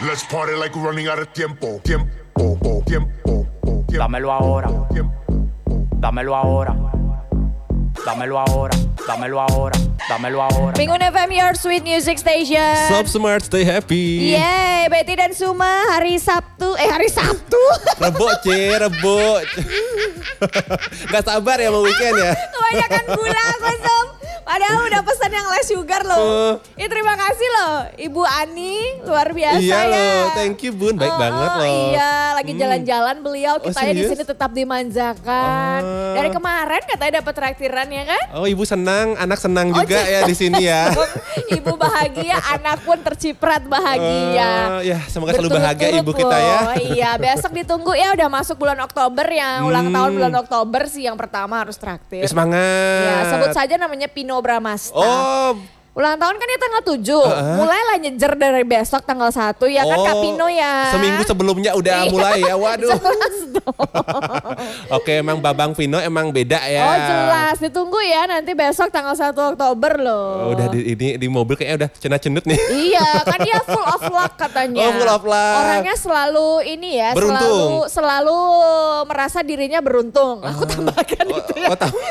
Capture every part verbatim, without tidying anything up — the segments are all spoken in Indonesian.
Let's party like we're running out of tiempo. Tiempo, tiempo, tiempo. Dámelo ahora. Dámelo ahora. Dámelo ahora. Dámelo ahora. Dámelo ahora. Pengun F M, your sweet music station. Sob Smart, stay happy. Yeay, Betty dan Suma hari Sabtu. Eh hari Sabtu. Rebo, Ce, rebo. Gak sabar ya mau weekend ya. Kebanyakan gula aku, Sob. Padahal udah pesan yang less sugar loh. Uh. Ya terima kasih loh Ibu Ani, luar biasa Iya ya. loh, thank you Bun, baik Oh, banget loh. Iya, lagi Hmm. jalan-jalan beliau, Oh, kita ya di serius? sini tetap dimanjakan. Oh. Dari kemarin katanya dapat traktiran ya kan? Oh ibu senang, anak senang Oh, juga ya di sini ya. Ibu bahagia, anak pun terciprat bahagia. Oh, ya semoga selalu bahagia ibu Berturut-turut kita ya. loh. Iya, besok ditunggu ya, udah masuk bulan Oktober ya. Ulang Hmm. tahun bulan Oktober sih yang pertama harus traktir. Semangat. Ya, sebut saja namanya Pino Bramasta. Oh, Ulang tahun kan ya tanggal tujuh. Uh-uh. Mulailah nyejer dari besok tanggal satu ya kan oh, Kak Pino ya. Seminggu sebelumnya udah Iya. mulai ya, waduh. Jelas dong. Oke, emang Babang Vino emang beda ya. Oh jelas, ditunggu ya nanti besok tanggal satu Oktober loh. Oh, udah di, ini di mobil kayaknya udah cenut-cenut nih. Iya, kan dia full of luck katanya. Oh, full of luck. Orangnya selalu ini ya, Beruntung. selalu selalu merasa dirinya beruntung. Aku tambahkan Oh, itu ya. oh, tahu.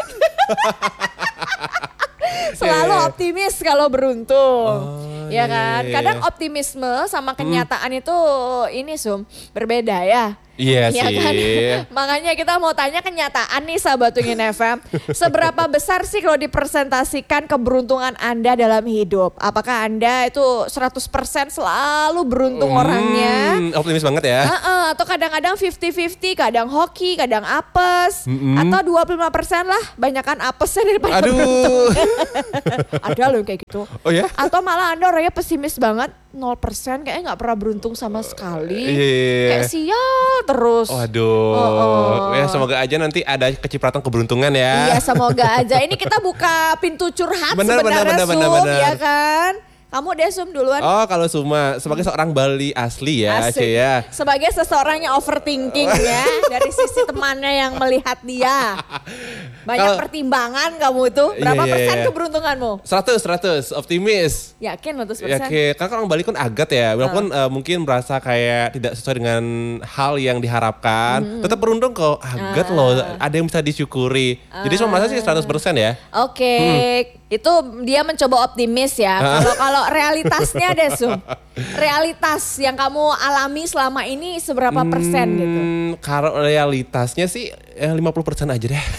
Selalu Iya, iya. optimis kalau beruntung. Oh, ya iya, kan? iya, Kadang iya. optimisme sama kenyataan itu ini Sum, berbeda ya. Iya Iya sih. kan? Makanya kita mau tanya kenyataan nih sahabat Wingin F M. Seberapa besar sih kalau dipresentasikan keberuntungan Anda dalam hidup? Apakah Anda itu seratus persen selalu beruntung orangnya? Hmm, optimis banget ya. Heeh, atau kadang-kadang lima puluh lima puluh, kadang hoki, kadang apes. Mm-mm. Atau dua puluh lima persen lah, banyakan apesnya daripada Aduh. beruntung. Ada loh yang kayak gitu. Oh ya? Atau malah Anda orangnya pesimis banget, nol persen kayaknya gak pernah beruntung sama sekali. Iya, iya, iya. Kayak sial terus. Waduh. Oh, oh. Ya semoga aja nanti ada kecipratan keberuntungan ya. Iya semoga aja. Ini kita buka pintu curhat Benar, benar, sebenarnya benar, Sum, benar, benar. ya kan? Kamu deh Sum duluan. Oh kalau Suma sebagai seorang Bali asli ya, Asik. Cie ya. Sebagai seseorang yang overthinking ya. Dari sisi temannya yang melihat dia. Banyak Kalau- pertimbangan kamu itu. Berapa Iya, iya, persen iya. keberuntunganmu? seratus, seratus, optimis. Yakin seratus Ya, persen? oke, karena orang Bali kan agat ya, walaupun eh, mungkin merasa kayak tidak sesuai dengan hal yang diharapkan, tetap beruntung kok, agat Ah. loh, ada yang bisa disyukuri. Jadi semua merasa sih seratus persen ya. Oke, itu dia mencoba optimis ya. Kalau kalau realitasnya deh Sum. Realitas yang kamu alami selama ini seberapa persen gitu? Hmm, kalau realitasnya sih eh, lima puluh persen aja deh.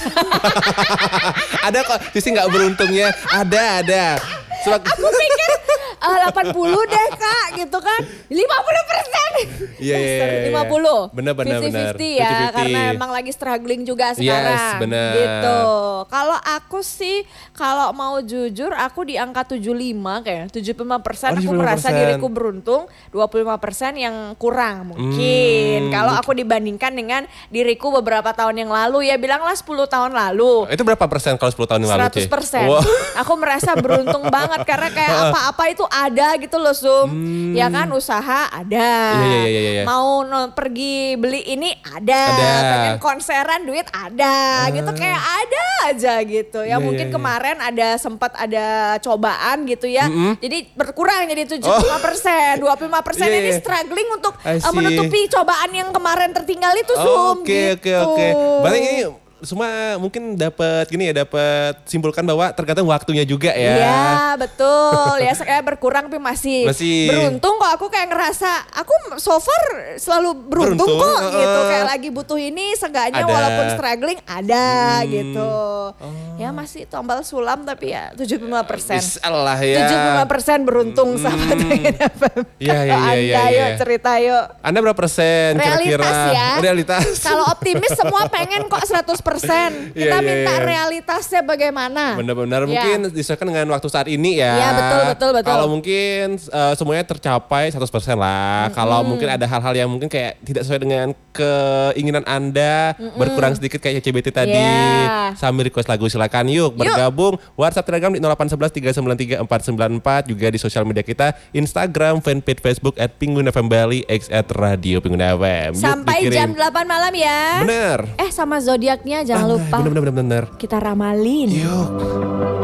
Ada kok, sisi nggak beruntungnya, ada, ada. Sebab- Aku pikir eh, delapan puluh deh Kak gitu kan. lima puluh persen. Iya, iya, iya, iya. lima puluh. Benar, benar, lima benar. puluh ya lima puluh. karena emang lagi struggling juga Yes, sekarang. benar. Gitu. Kalau aku sih kalau mau jujur aku di angka tujuh puluh lima kayaknya. tujuh puluh lima persen Oh, aku tujuh puluh lima persen. merasa diriku beruntung, dua puluh lima persen yang kurang mungkin. Hmm. Kalau aku dibandingkan dengan diriku beberapa tahun yang lalu ya bilanglah sepuluh tahun lalu. Itu berapa persen kalau sepuluh tahun yang lalu, seratus Ci? persen. Wow. Aku merasa beruntung banget karena kayak apa-apa itu ada gitu loh Sum. Ya kan usaha ada. Hmm. Iya, iya, iya, iya. Mau no, pergi beli ini ada. Ada. Pengen konseran duit ada. Gitu kayak ada aja gitu. Ya Iya, mungkin iya, iya. kemarin ada sempat ada cobaan gitu ya. Jadi berkurang jadi tujuh puluh lima persen. dua puluh lima persen Iya, ini iya. struggling untuk I uh, see. menutupi cobaan yang kemarin tertinggal itu Sum. Oke, oke, gitu. oke. Berarti ini semua mungkin dapat gini ya, dapat simpulkan bahwa tergantung waktunya juga ya. Iya betul ya kayak berkurang tapi masih, Masih. beruntung kok aku kayak ngerasa aku so far selalu beruntung, Beruntung, kok uh-uh. gitu kayak lagi butuh ini seenggaknya Ada. walaupun struggling ada Hmm. gitu ya masih tombal sulam tapi ya tujuh puluh lima persen Bisalah ya. tujuh puluh lima persen beruntung sahabat Wingin F M. Iya, iya, Kalau iya, Anda iya, yuk iya. cerita yuk. Anda berapa persen kira-kira? Realitas ya. Realitas. Kalau optimis semua pengen kok seratus persen. Kita Iya, iya, minta iya. realitasnya bagaimana. Benar-benar Ya. mungkin disesuaikan dengan waktu saat ini ya. Iya, betul, betul, betul. Kalau mungkin eh, semuanya tercapai seratus persen lah. Kalau mungkin ada hal-hal yang mungkin kayak tidak sesuai dengan keinginan Anda, berkurang sedikit kayak C B T tadi. Iya. Sambil request lagu silakan yuk bergabung. WhatsApp Telegram di nol delapan satu satu tiga sembilan tiga empat sembilan empat, juga di sosial media kita Instagram, fanpage Facebook at Pengun F M Bali, X at Radio Pengun F M. Yuk, Sampai dikirim. jam delapan malam ya. Bener. Eh sama zodiaknya jangan Ah, lupa Bener bener bener bener. kita ramalin. Yuk.